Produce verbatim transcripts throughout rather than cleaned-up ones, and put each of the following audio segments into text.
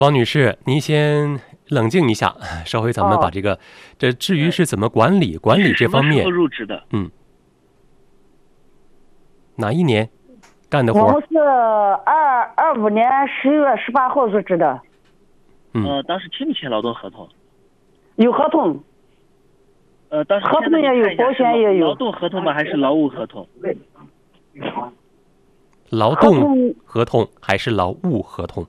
王女士，您先冷静一下，稍微咱们把这个，哦、这至于是怎么管理管理这方面， 什么时候入职的？ 嗯，哪一年干的活？ 我是二二五年十月十八号入职的。 嗯， 呃，当时签没签劳动合同？ 有合同。 呃，当时合同也有，保险也有。 劳动合同吗？还是劳务合同？ 劳动合同还是劳务合同？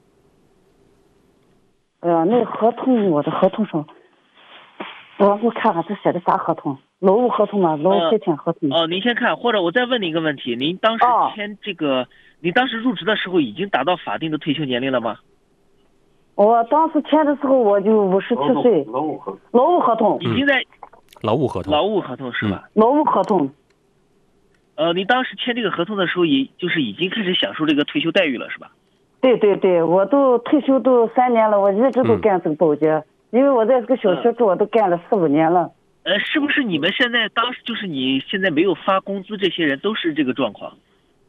哎呀，那合同我的合同上，我我看看这写的啥合同？劳务合同吗？劳务派遣合同。 哦、呃呃，您先看，或者我再问您一个问题：您当时签这个，哦、您当时入职的时候已经达到法定的退休年龄了吗？ 我当时签的时候我就五十七岁。劳务合同。劳务合同。 已经在。 劳务合同。 劳务合同是吧？ 劳务合同。 呃，您当时签这个合同的时候，也就是已经开始享受这个退休待遇了，是吧？ 对对对，我都退休都三年了，我一直都干这个保洁，嗯、因为我在这个小区住，我都干了四五年了。 呃，是不是你们现在当时就是你现在没有发工资，这些人都是这个状况？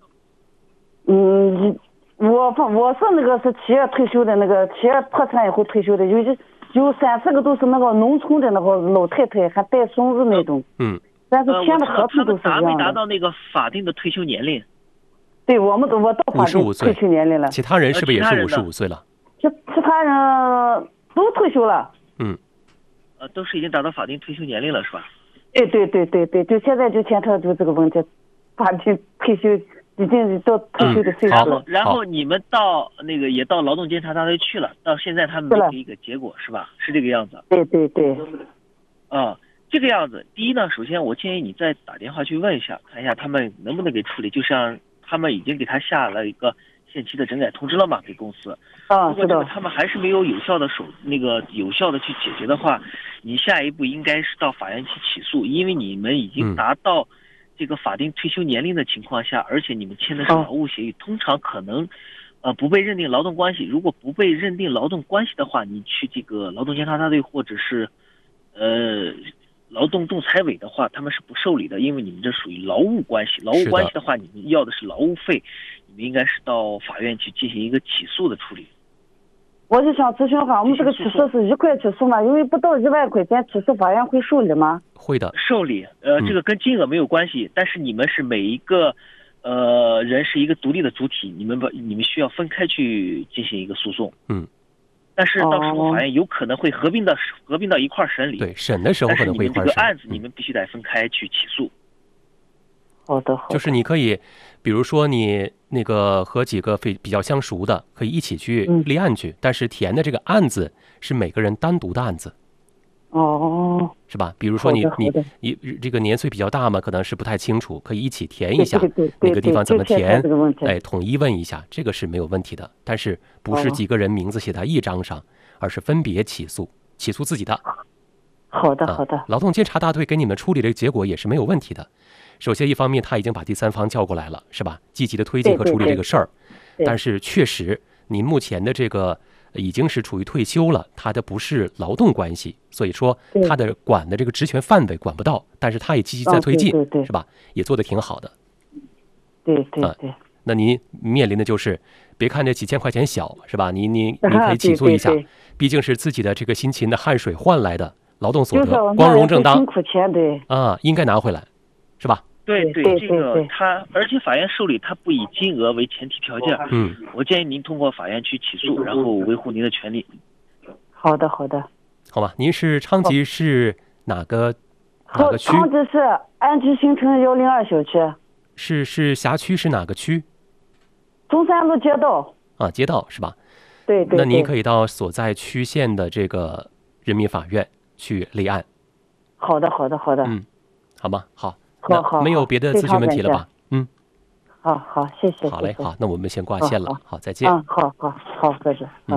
嗯，我我是那个是企业退休的那个企业破产以后退休的，有有三四个都是那个农村的那个老太太，还带孙子那种。 嗯。 但是签的合同都是这样的。 呃、达没达到那个法定的退休年龄？ 对，我们都我到法定退休年龄了。 其他人是不是也是五十五岁了？ 其其他人都退休了。 嗯， 呃，都是已经达到法定退休年龄了，是吧？ 对对对对对，就现在就牵扯就这个问题，法定退休已经到退休的岁数了。 嗯、然后你们到那个也到劳动监察大队去了，到现在他们没给一个结果，是吧？是这个样子。 对对对。 啊、嗯，这个样子。第一呢，首先我建议你再打电话去问一下，看一下他们能不能给处理，就像。他们已经给他下了一个限期的整改通知了嘛，给公司。 啊， 如果这个他们还是没有有效的手那个有效的去解决的话，你下一步应该是到法院去起诉，因为你们已经达到这个法定退休年龄的情况下，嗯、而且你们签的是劳务协议，哦、通常可能呃不被认定劳动关系。如果不被认定劳动关系的话，你去这个劳动监察大队或者是呃。劳动仲裁委的话，他们是不受理的，因为你们这属于劳务关系。劳务关系的话，你们要的是劳务费，你们应该是到法院去进行一个起诉的处理。 我就想咨询哈，我们这个起诉是一块起诉吗？因为不到一万块钱起诉，法院会受理吗？ 会的， 受理。呃，这个跟金额没有关系，嗯、但是你们是每一个呃人是一个独立的主体，你们不你们需要分开去进行一个诉讼。 嗯。 但是到时候法院有可能会合并到、哦、合并到一块审理， 对，审的时候可能会一块审。 但是你们这个案子你们必须得分开去起诉。 好的，好的。 就是你可以，比如说你那个和几个非比较相熟的，可以一起去立案去，嗯、但是填的这个案子是每个人单独的案子。 哦。 是吧？比如说你你你这个年岁比较大嘛，可能是不太清楚，可以一起填一下哪个地方怎么填，哎，统一问一下，这个是没有问题的。但是不是几个人名字写在一张上，而是分别起诉，起诉自己的。 好的，好的。 劳动监察大队给你们处理这个结果也是没有问题的。首先，一方面他已经把第三方叫过来了，是吧？积极的推进和处理这个事儿。但是确实，您目前的这个。已经是处于退休了，他的不是劳动关系，所以说他的管的这个职权范围管不到，但是他也积极在推进， 哦、对对对， 是吧？也做得挺好的。 对对对。 啊、那您面临的就是，别看这几千块钱小，是吧？你你你可以起诉一下， 啊、对对对， 毕竟是自己的这个辛勤的汗水换来的劳动所得，就是、光荣正当。 辛苦钱，对。 啊，应该拿回来，是吧？ 对对，这个他，而且法院受理他不以金额为前提条件。 嗯， 我建议您通过法院去起诉，然后维护您的权利。 好的，好的。 好吧，您是昌吉市哪个哪个区？ 昌吉市安居新城幺零二小区。 是是辖区是哪个区？ 中山路街道。 啊，街道是吧？ 对 对, 对。 那您可以到所在区县的这个人民法院去立案。 好的，好的，好的。 嗯，好吗？好。 好好， 没有别的咨询问题了吧？嗯， 好好，谢谢。 好嘞，好，那我们先挂线了。 好， 好，再见。 嗯，好好好，再见。 嗯。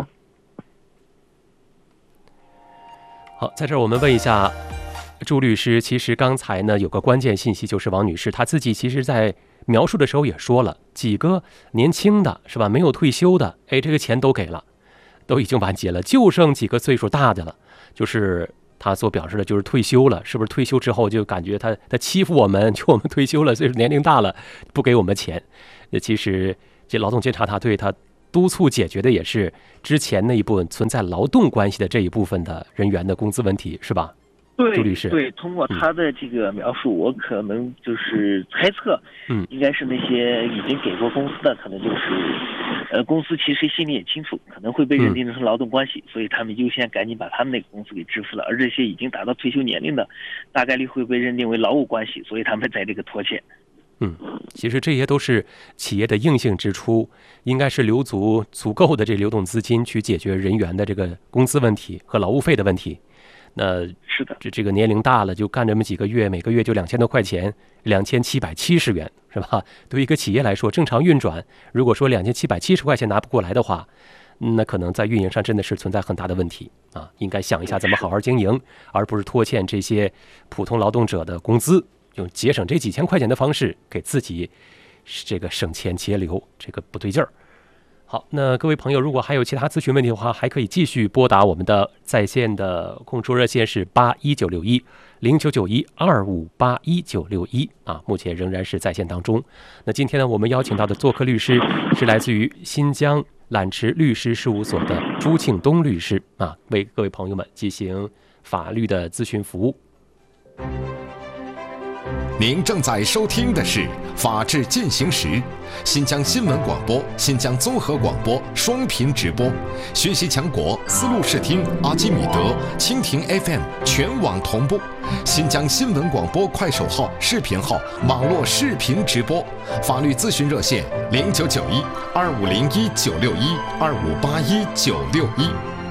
好，在这儿我们问一下朱律师，其实刚才呢有个关键信息，就是王女士她自己其实在描述的时候也说了，几个年轻的是吧，没有退休的，哎，这个钱都给了，都已经完结了，就剩几个岁数大的了，就是。他所表示的就是退休了，是不是退休之后就感觉他他欺负我们，就我们退休了，岁数年龄大了，不给我们钱。其实这劳动监察大队他督促解决的也是之前那一部分存在劳动关系的这一部分的人员的工资问题，是吧？ 对， 朱律师， 对，通过他的这个描述，嗯、我可能就是猜测， 嗯， 应该是那些已经给过工资的，可能就是，呃，公司其实心里也清楚，可能会被认定成劳动关系，嗯、所以他们优先赶紧把他们那个工资给支付了，而这些已经达到退休年龄的，大概率会被认定为劳务关系，所以他们在这个拖欠。 嗯，其实这些都是企业的硬性支出，应该是留足足够的这流动资金去解决人员的这个工资问题和劳务费的问题。那是的， 这这个年龄大了，就干这么几个月，每个月就两千多块钱，两千七百七十元，是吧？对于一个企业来说，正常运转，如果说两千七百七十块钱拿不过来的话，那可能在运营上真的是存在很大的问题啊！应该想一下怎么好好经营，而不是拖欠这些普通劳动者的工资，用节省这几千块钱的方式给自己这个省钱节流，这个不对劲儿。好，那各位朋友，如果还有其他咨询问题的话，还可以继续拨打我们的在线的空中热线是八一九六一零九九一二五八一九六一啊，目前仍然是在线当中。那今天呢，我们邀请到的做客律师是来自于新疆揽池律师事务所的朱庆东律师啊，为各位朋友们进行法律的咨询服务。 您正在收听的是《法治进行时》，新疆新闻广播、新疆综合广播双频直播，学习强国思路视听、阿基米德、蜻蜓 F M 全网同步，新疆新闻广播快手号、视频号网络视频直播，法律咨询热线零九九一二五零一九六一二五八一九六一。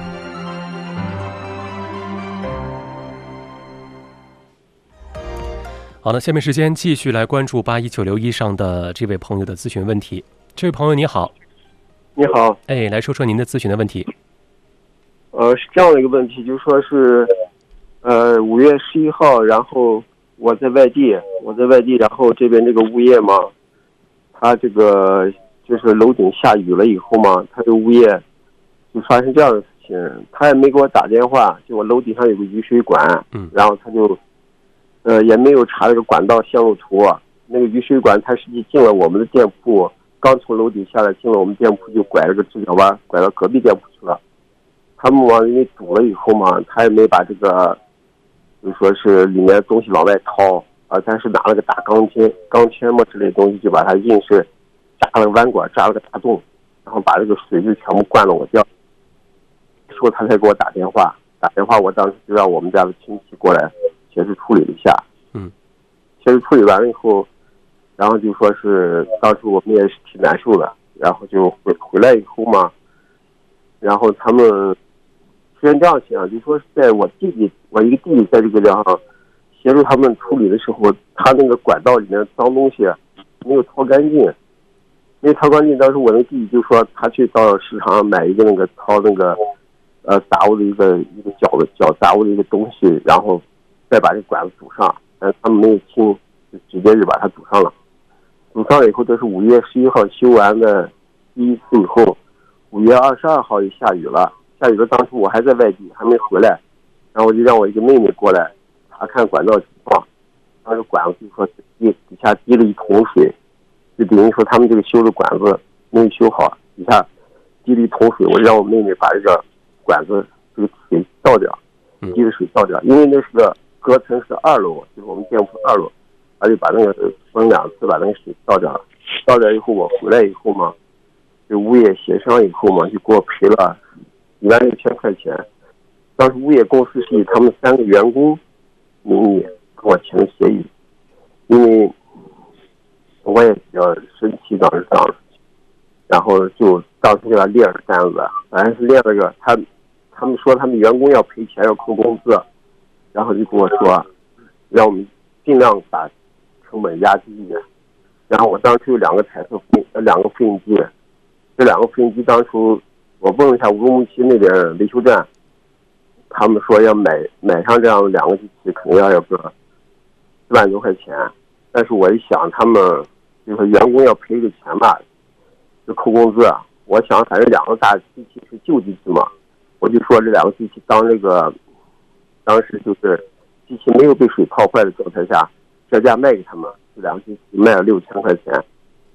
好的，下面时间继续来关注八一九六一上的这位朋友的咨询问题。这位朋友你好。 你好。 哎，来说说您的咨询的问题。 呃，是这样的一个问题，就说是，呃，五月十一号，然后我在外地，我在外地，然后这边这个物业嘛，他这个就是楼顶下雨了以后嘛，他这个物业就发生这样的事情，他也没给我打电话，就我楼顶上有个雨水管， 嗯， 然后他就。呃，也没有查这个管道线路图，那个雨水管它实际进了我们的店铺，刚从楼顶下来进了我们店铺就拐了个直角弯，拐到隔壁店铺去了。他们往里面堵了以后嘛，他也没把这个，就说是里面的东西往外掏，啊，但是拿了个大钢筋、钢圈嘛之类的东西，就把它硬是扎了个弯管，扎了个大洞，然后把这个水就全部灌了我家。说他才给我打电话，打电话我当时就让我们家的亲戚过来。协助处理了一下， 嗯， 协助处理完了以后，然后就说是当时我们也是挺难受的，然后就回回来以后嘛，然后他们虽然这样想，就说是在我弟弟，我一个弟弟在这个地方协助他们处理的时候，他那个管道里面的脏东西没有掏干净，没有掏干净。当时我那个弟弟就说他去到市场上买一个那个掏那个呃杂物的一个一个搅的搅杂物的一个东西，然后。再把这管子堵上，但他们没有清，就直接就把它堵上了。堵上了以后，这是五月十一号修完的第一次以后，五月二十二号也下雨了。下雨了，当初我还在外地，还没回来，然后我就让我一个妹妹过来查看管道情况。当时管子就说底底下滴了一桶水，就等于说他们这个修的管子没有修好，底下滴了一桶水，我就让我妹妹把这个管子这个水倒掉，滴的水倒掉，因为那是个。隔层是二楼，就是我们店铺二楼，而且把那个分两次把那个水倒掉了。倒掉以后，我回来以后嘛，就物业协商以后嘛，就给我赔了一万六千块钱。当时物业公司是以他们三个员工名义跟我签的协议，因为我也比较生气当时这样，然后就当时给他列了单子，反正是列了个他他们说他们员工要赔钱要扣工资。然后就跟我说，让我们尽量把成本压低一点。然后我当时有两个彩色复呃两个复印机，这两个复印机当初我问了一下乌鲁木齐那边维修站，他们说要买买上这样两个机器，可能要有个四万多块钱。但是我一想，他们就是员工要赔这个钱吧，就扣工资。我想反正两个大机器是旧机器嘛，我就说这两个机器当这个。当时就是机器没有被水泡坏的状态下，折价卖给他们，这两个机器卖了六千块钱。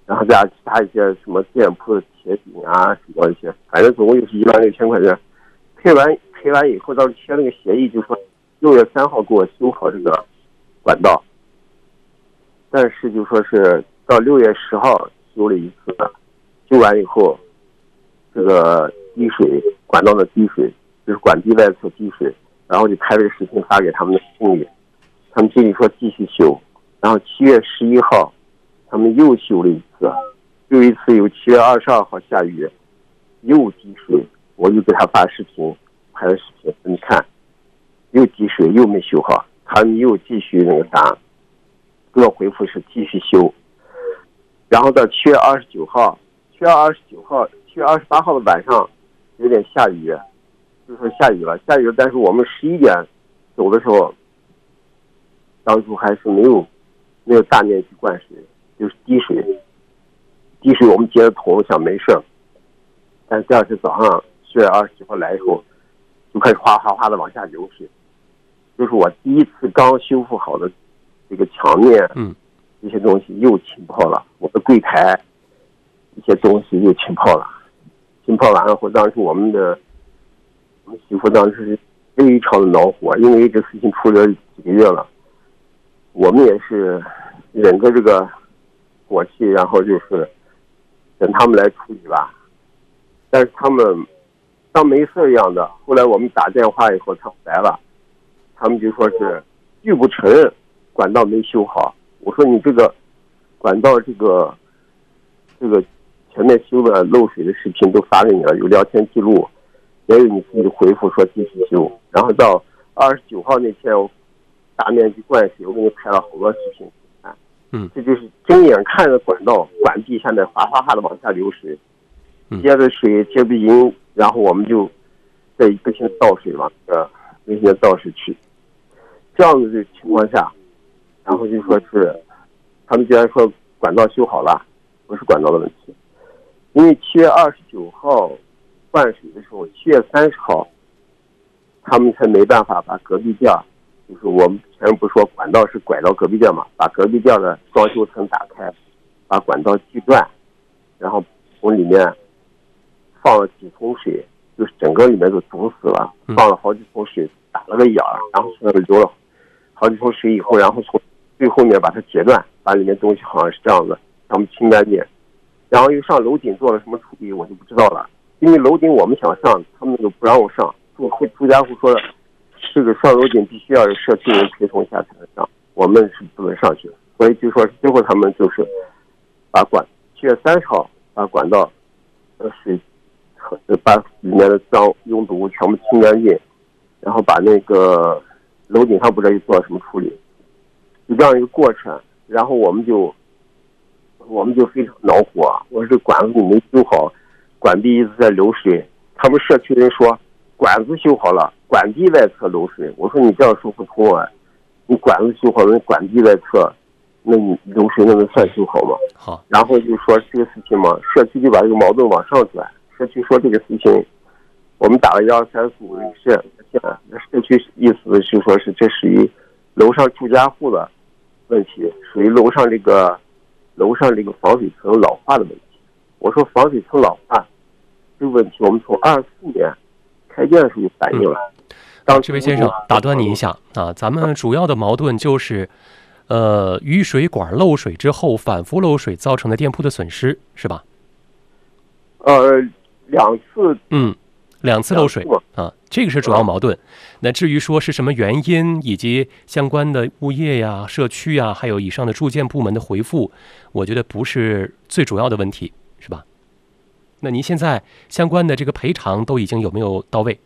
然后再其他一些什么店铺的铁饼啊什么一些，反正总共就是一万六千块钱。赔完赔完以后，到时候签那个协议，就说六月三号给我修好这个管道，但是就说是到六月十号修了一次，修完以后，这个滴水管道的滴水就是管壁外侧滴水，然后就拍这个视频发给他们的经理，他们经理说继续修，然后七月十一号他们又修了一次，又一次有七月二十二号下雨又滴水，我就给他发视频拍的视频，你看又滴水又没修好，他们又继续那个啥，给我回复是继续修。然后到七月二十九号，七月二十九号，七月二十八号的晚上有点下雨，就说下雨了，下雨了。但是我们十一点走的时候，当初还是没有没有大面积灌水，就是滴水，滴水我们接着桶想没事，但是第二天早上七月二十九号来以后，就开始哗哗哗的往下流水，就是我第一次刚修复好的这个墙面， 嗯。 这些东西又浸泡了，我的柜台一些东西又浸泡了，浸泡完了后，当时我们的我们媳妇当时是非常的恼火，因为这事情处理了几个月了，我们也是忍着这个火气，然后就是等他们来处理吧。但是他们当没事一样的，后来我们打电话以后，他们来了，他们就说是拒不承认管道没修好。我说你这个管道这个这个前面修的漏水的视频都发给你了，有聊天记录，也有你自己回复说继续修。然后到二十九号那天，我大面积灌水，我给你拍了好多视频看， 嗯， 这就是睁眼看着管道管壁下面哗哗哗的往下流水，接着水接不赢，然后我们就在不停倒水往这个那些倒水去，这样子的情况下。然后就说是，他们既然说管道修好了，不是管道的问题，因为七月二十九号灌水的时候，七月三十号，他们才没办法把隔壁店，就是我们前面不是说管道是拐到隔壁店嘛，把隔壁店的装修层打开，把管道锯断，然后从里面放了几桶水，就是整个里面都堵死了，放了好几桶水，打了个眼儿，然后那个流了好几桶水以后，然后从最后面把它截断，把里面东西好像是这样子，让我们清干净，然后又上楼顶做了什么处理，我就不知道了。因为楼顶我们想上，他们又不让我上，住户住家户说这个上楼顶必须要有社区人陪同下才能上，我们是不能上去的。所以就说最后他们就是把管七月三十号把管道呃水把里面的脏拥堵全部清干净，然后把那个楼顶上不知道又做了什么处理。就这样一个过程，然后我们就我们就非常恼火，我说这管子你没修好，管壁一直在流水，他们社区人说管子修好了，管壁外侧流水，我说你这样说不通啊，你管子修好了，管壁外侧那你流水那能算修好吗？ 好， 然后就说这个事情嘛，社区就把这个矛盾往上转，社区说这个事情我们打了幺二三四五零线，社区意思是说是这属于楼上住家户的问题，属于楼上这个楼上这个防水层老化的问题。我说防水层老化这个问题，我们从二四年开建的时候就反映了。 嗯、这位先生，打断你一下啊，咱们主要的矛盾就是，呃，雨水管漏水之后反复漏水造成的店铺的损失，是吧？ 呃，两次， 嗯。两次漏水啊，这个是主要矛盾。那至于说是什么原因，以及相关的物业呀、社区呀，还有以上的住建部门的回复，我觉得不是最主要的问题，是吧？那您现在相关的这个赔偿都已经有没有到位？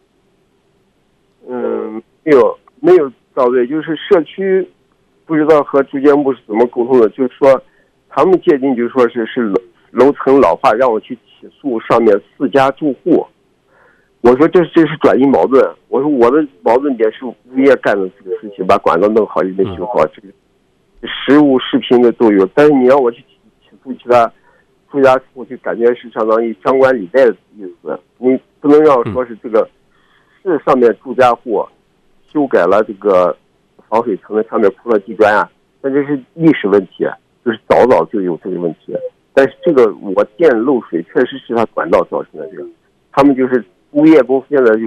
嗯，没有，没有到位。就是社区不知道和住建部是怎么沟通的，就是说他们界定就是说是是楼楼层老化，让我去起诉上面四家住户。我说这这是转移矛盾，我说我的矛盾点是物业干的这个事情，把管道弄好也没修好，这个实物视频的都有，但是你让我去起诉其他住家户，就感觉是相当于张冠李戴的意思，你不能让我说是这个是上面住家户修改了这个防水层的上面铺了地砖啊，那这是历史问题， 就是早早就有这个问题。但是这个我店漏水确实是它管道造成的，这个他们就是物业公司现在就